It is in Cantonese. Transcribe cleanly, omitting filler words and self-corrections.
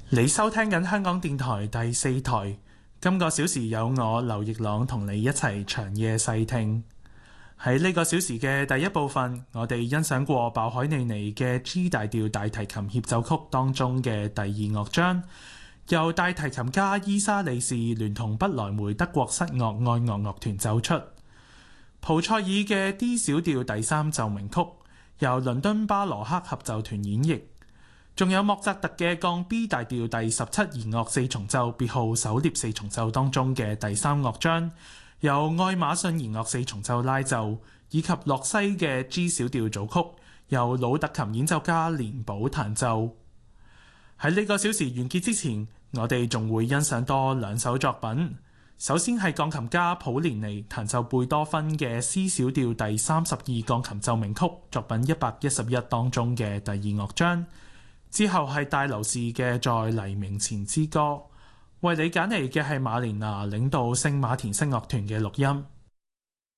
你收聽緊香港電台第四台，今個小時有我劉奕朗同你一齊長夜細聽。喺呢個小時嘅第一部分，我哋欣賞過鮑海尼尼嘅 G 大調大提琴協奏曲當中嘅第二樂章，由大提琴家伊莎里士聯同不萊梅德國室樂愛樂樂團奏出。蒲塞爾嘅 D 小調第三奏鳴曲，由倫敦巴羅克合奏團演繹。仲有莫扎特嘅降 B 大調第17弦樂四重奏別號狩獵四重奏當中嘅第三樂章，由愛馬遜弦樂四重奏拉奏，以及洛西嘅 G 小調組曲，由魯特琴演奏家連寶彈奏。喺呢個小時完結之前，我哋仲會欣賞多兩首作品。首先係鋼琴家普連尼彈奏貝多芬嘅 C 小調第32鋼琴奏鳴曲作品111當中嘅第二樂章。之後係戴留士嘅在黎明前之歌，為你揀嚟嘅係馬連娜領導聖馬田聲樂團嘅錄音。